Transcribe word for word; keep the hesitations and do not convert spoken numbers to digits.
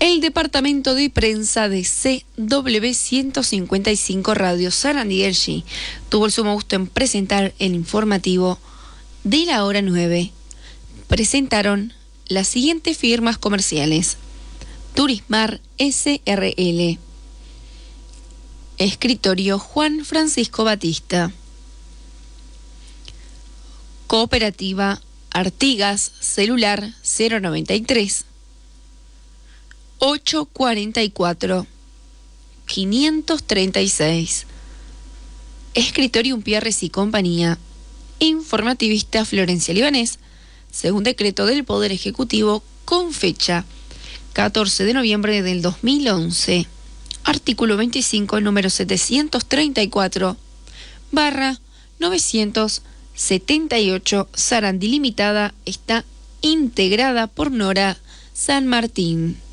El departamento de prensa de C W ciento cincuenta y cinco Radio Sarandí Elchi tuvo el sumo gusto en presentar el informativo de la hora nueve. Presentaron las siguientes firmas comerciales: Turismar S R L, Escritorio Juan Francisco Batista, Cooperativa Artigas, celular cero noventa y tres, ochocientos cuarenta y cuatro, quinientos treinta y seis. Escritorio Umpierres y Compañía. Informativista Florencia Libanés, según decreto del Poder Ejecutivo con fecha catorce de noviembre del dos mil once. Artículo veinticinco, número setecientos treinta y cuatro, barra novecientos setenta y ocho. Sarandí Limitada está integrada por Nora San Martín.